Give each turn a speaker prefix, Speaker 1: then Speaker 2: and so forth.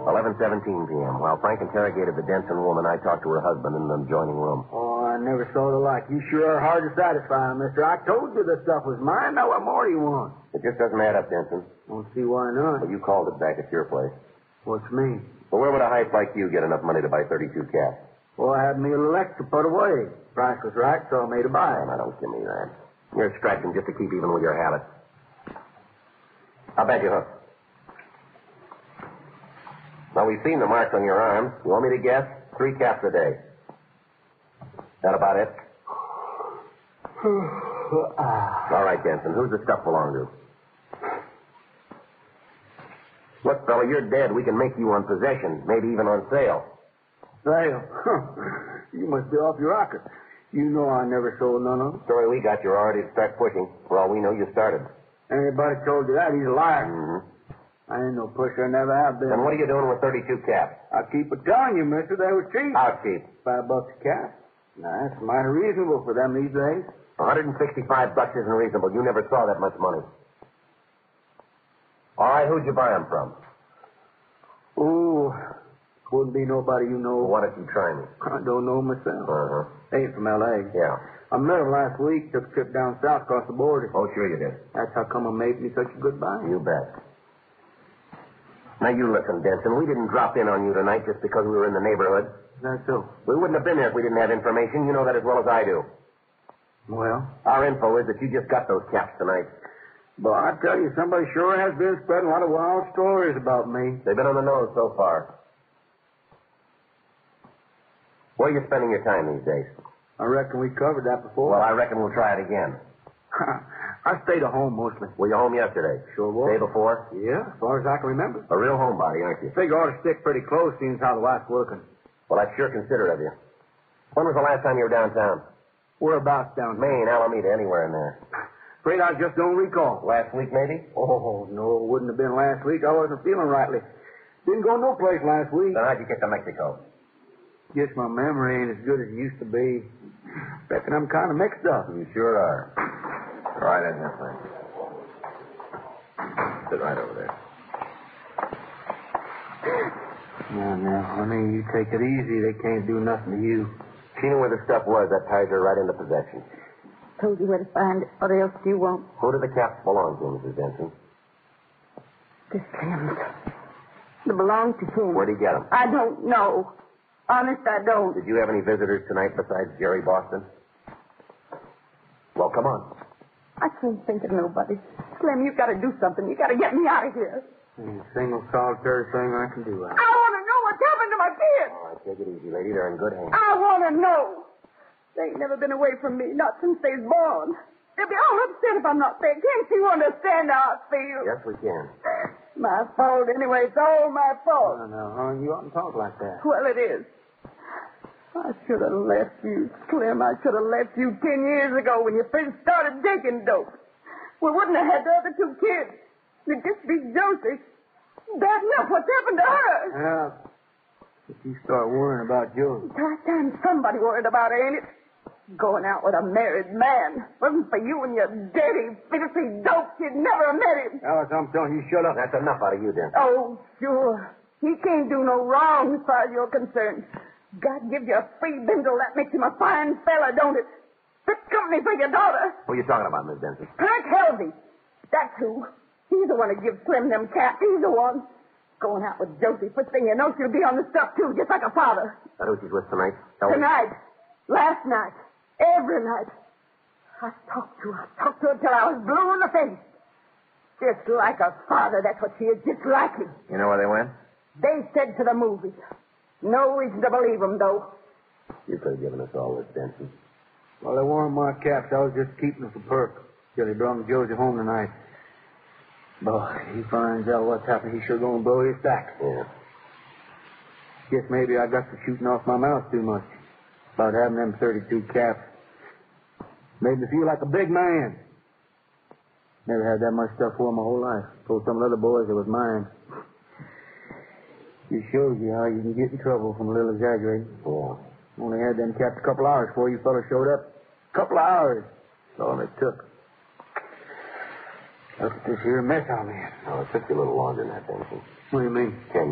Speaker 1: 11:17 p.m. While Frank interrogated the Denson woman, I talked to her husband in the adjoining room.
Speaker 2: Oh, I never saw the like. You sure are hard to satisfy, mister. I told you the stuff was mine. Now what more do you want?
Speaker 1: It just doesn't add up, Denson.
Speaker 2: Don't see why not.
Speaker 1: Well, you called it back at your place.
Speaker 2: What's me?
Speaker 1: Well, where would a hype like you get enough money to buy 32 caps?
Speaker 2: Well, I had me a little extra put away. Price was right, so I made a buy.
Speaker 1: Oh, now, don't give me that. You're extracting just to keep even with your habits. I'll bet you hook. Now, we've seen the marks on your arms. You want me to guess? 3 caps a day. That about it? All right, Denson. Who's the stuff belong to? Look, fella, you're dead. We can make you on possession, maybe even on sale.
Speaker 2: Sale? You must be off your rocker. You know I never sold none of them.
Speaker 1: Story we got, you're already to start pushing. For all we know, you started.
Speaker 2: Anybody told you that, he's a liar.
Speaker 1: Mm-hmm.
Speaker 2: I ain't no pusher, never have been.
Speaker 1: Then what are you doing with 32 caps?
Speaker 2: I keep it telling you, mister, they were cheap.
Speaker 1: How cheap?
Speaker 2: $5 a cap. Now, that's mighty reasonable for them these days.
Speaker 1: $165 isn't reasonable. You never saw that much money. All right, who'd you buy them from?
Speaker 2: Oh, wouldn't be nobody you know.
Speaker 1: Well, why don't you try me?
Speaker 2: I don't know myself.
Speaker 1: Uh-huh.
Speaker 2: Ain't from L.A.
Speaker 1: Yeah.
Speaker 2: I met him last week, took a trip down south across the border.
Speaker 1: Oh, sure you did.
Speaker 2: That's how come I made me such a good buy.
Speaker 1: You bet. Now, you listen, Denson. We didn't drop in on you tonight just because we were in the neighborhood.
Speaker 2: Is that so?
Speaker 1: We wouldn't have been there if we didn't have information. You know that as well as I do.
Speaker 2: Well?
Speaker 1: Our info is that you just got those caps tonight.
Speaker 2: But I tell you, somebody sure has been spreading a lot of wild stories about me.
Speaker 1: They've been on the nose so far. Where are you spending your time these days?
Speaker 2: I reckon we covered that before.
Speaker 1: Well, I reckon we'll try it again.
Speaker 2: I stayed at home mostly.
Speaker 1: Were you home yesterday?
Speaker 2: Sure was.
Speaker 1: Day before?
Speaker 2: Yeah, as far as I can remember.
Speaker 1: A real homebody, aren't you?
Speaker 2: Figure ought to stick pretty close, seeing as how the wife's working.
Speaker 1: Well, that's sure considerate of you. When was the last time you were downtown?
Speaker 2: Whereabouts down there?
Speaker 1: Maine, Alameda, anywhere in there.
Speaker 2: Afraid I just don't recall.
Speaker 1: Last week, maybe?
Speaker 2: Oh, no, it wouldn't have been last week. I wasn't feeling rightly. Didn't go no place last week.
Speaker 1: Then how'd you get to Mexico?
Speaker 2: Guess my memory ain't as good as it used to be. Reckon I'm kind of mixed up.
Speaker 1: You sure are. Right in here, Frank. Sit right over there.
Speaker 2: Now, honey, you take it easy. They can't do nothing to you.
Speaker 1: She knew where the stuff was. That ties her right into possession.
Speaker 3: Told you where to find it. What else do you want?
Speaker 1: Who do the caps belong to, Mrs. Denson?
Speaker 3: To Sims. They belong to him.
Speaker 1: Where'd he get them?
Speaker 3: I don't know. Honest, I don't.
Speaker 1: Did you have any visitors tonight besides Jerry Boston? Well, come on.
Speaker 3: I can't think of nobody. Slim, you've got to do something. You've got to get me out of here.
Speaker 2: Ain't a single solitary thing I can do.
Speaker 3: I want to know what's happened to my kids.
Speaker 1: All right, take it easy, lady. They're in good hands.
Speaker 3: I want to know. They ain't never been away from me, not since they was born. They'll be all upset if I'm not there. Can't you understand how I feel?
Speaker 1: Yes, we can.
Speaker 3: My fault anyway. It's all my fault.
Speaker 2: No, honey, you oughtn't talk like that.
Speaker 3: Well, it is. I should have left you, Slim. I should have left you 10 years ago when you first started taking dope. We wouldn't have had the other 2 kids. It'd just be Josie. Bad enough what's happened to her.
Speaker 2: Yeah. If you start worrying about Josie.
Speaker 3: Last time somebody worried about her, ain't it? Going out with a married man. Wasn't for you and your dirty, filthy dope. You'd never have met him.
Speaker 2: Alice, I'm telling you, shut up.
Speaker 1: That's enough out of you, Denson.
Speaker 3: Oh, sure. He can't do no wrong as far as you're concerned. God gives you a free bindle. That makes him a fine fella, don't it? Fit company for your daughter.
Speaker 1: Who are you talking about, Miss Denson?
Speaker 3: Frank Helvey. That's who. He's the one who gives Slim them caps. He's the one. Going out with Josie. First thing you know, she'll be on the stuff, too, just like a father.
Speaker 1: That who she's with tonight?
Speaker 3: Tonight. Last night. Every night. I talked to her till I was blue in the face. Just like a father, that's what she is. Just like him.
Speaker 1: You know where they went?
Speaker 3: They said to the movies. No reason to believe them, though.
Speaker 1: You could have given us all this, Denson.
Speaker 2: Well, they weren't my caps. I was just keeping them for perk. Till he brought Josie home tonight. Boy, he finds out what's happened. He's sure going to blow his stack.
Speaker 1: Yeah.
Speaker 2: Guess maybe I got to shooting off my mouth too much. About having them 32 caps. Made me feel like a big man. Never had that much stuff for my whole life. Told some of the other boys it was mine. It shows you how you can get in trouble from a little exaggerating.
Speaker 1: Yeah.
Speaker 2: Only had them caps a couple hours before you fellas showed up. Couple of hours. That's all it took. Look at this here mess I'm in.
Speaker 1: Oh, it took you a little longer than that, Denson.
Speaker 2: What do you mean?
Speaker 1: 10